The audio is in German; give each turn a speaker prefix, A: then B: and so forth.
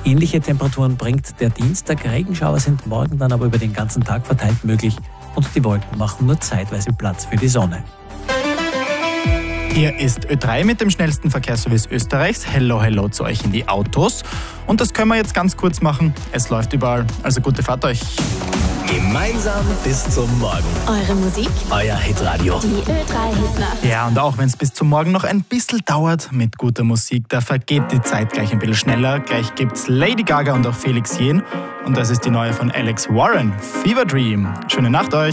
A: Ähnliche Temperaturen bringt der Dienstag. Regenschauer sind morgen dann aber über den ganzen Tag verteilt möglich und die Wolken machen nur zeitweise Platz für die Sonne.
B: Hier ist Ö3 mit dem schnellsten Verkehrsservice Österreichs. Hello, hello zu euch in die Autos. Und das können wir jetzt ganz kurz machen. Es läuft überall, also gute Fahrt euch.
C: Gemeinsam bis zum Morgen.
D: Eure Musik,
C: Euer Hitradio.
D: die Ö3-Hitler.
B: Ja, und auch wenn es bis zum Morgen noch ein bisschen dauert mit guter Musik, da vergeht die Zeit gleich ein bisschen schneller. Gleich gibt's Lady Gaga und auch Felix Jähn. Und das ist die neue von Alex Warren, Fever Dream. Schöne Nacht euch.